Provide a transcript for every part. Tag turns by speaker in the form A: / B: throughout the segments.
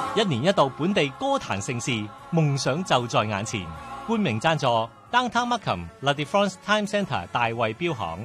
A: 一年一度本地歌壇盛事，夢想就在眼前。冠名贊助 Downtown Markham La Défense Time Centre 大衛錶行。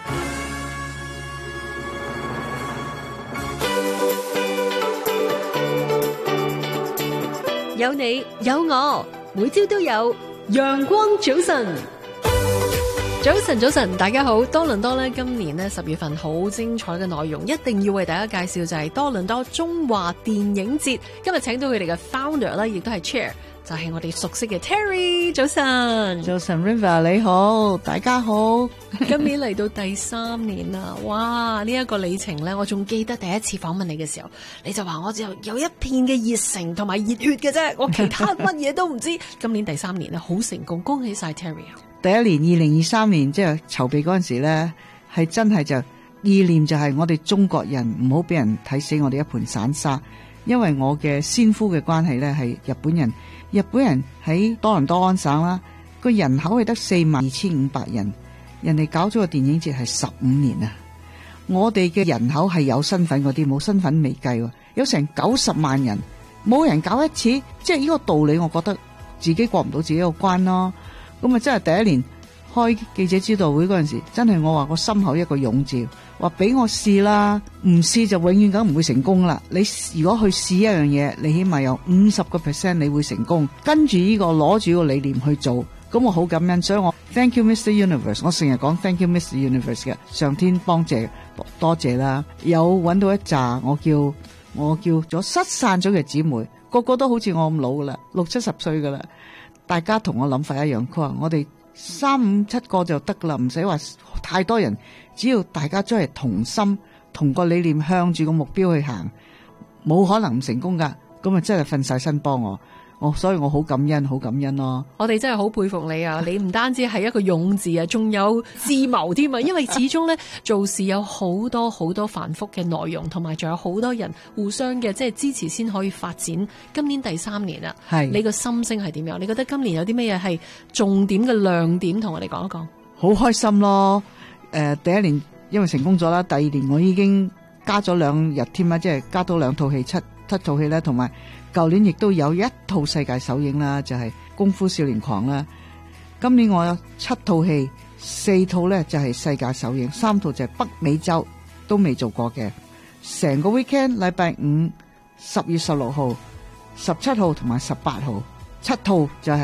B: 有你有我，每朝都有陽光早晨。早晨，大家好！多倫多咧，今年咧10月份好精彩嘅內容，一定要為大家介紹就係多倫多中華電影節。今日請到佢哋嘅 founder 咧，亦都係 chair，就係我哋熟悉嘅 Terry。早晨
C: River 你好，大家好。
B: 今年嚟到第3年啦，哇！呢一個里程咧，我仲記得第一次訪問你嘅時候，你就話我就有一片嘅熱誠同埋熱血嘅啫，我其他乜嘢都唔知。今年第3年咧，好成功，恭喜晒 Terry。
C: 第一年2023年即係籌備嗰陣時咧，係真係就意念就係我哋中國人唔好俾人睇死我哋一盤散沙，因為我嘅先夫嘅關係咧係日本人，日本人喺多倫多安省啦，個人口係得42,500人，人哋搞咗個電影節係15年啊！我哋嘅人口係有身份嗰啲，冇身份未計喎，有成90萬人，冇人搞一次，即係呢個道理，我覺得自己過唔到自己個關咯。咁啊，真係第一年開記者招待會嗰陣時，真係我話我心口一個勇字，話俾我試啦，唔試就永遠梗唔會成功啦。你如果去試一樣嘢，你起碼有50% 你會成功，跟住呢個攞住個理念去做，咁我好感恩，所以我 Thank you Mr. Universe， 我成日講 Thank you Mr. Universe 嘅，上天幫謝多謝啦。有揾到一紮我叫咗失散咗嘅姊妹，個個都好似我咁老噶啦，60-70歲噶啦。大家同我諗法一樣，佢話我哋3、5、7個就得噶啦，唔使話太多人，只要大家都係同心，同個理念向住個目標去行，冇可能唔成功噶。咁啊真係瞓晒身幫我，所以我好感恩咯。
B: 我哋真係好佩服你啊！你唔單止係一個勇字啊，仲有智謀添啊！因為始終咧做事有好多繁複嘅內容，同埋仲有好多人互相嘅即係支持先可以發展。今年第3年啦，係你個心聲係點樣？你覺得今年有啲咩嘢係重點嘅亮點？同我哋講一講。
C: 好開心咯！第一年因為成功咗啦，第2年我已經加咗2日添啦，即係加多2套戲，七套戲啦，同埋舊年亦都有1套世界首映啦，就係《功夫少年狂》啦。今年我有7套戲，4套呢就係世界首映，3套就係北美洲都未做過嘅。成個 weekend 禮拜5 10月16號、17號同埋18號，7套就係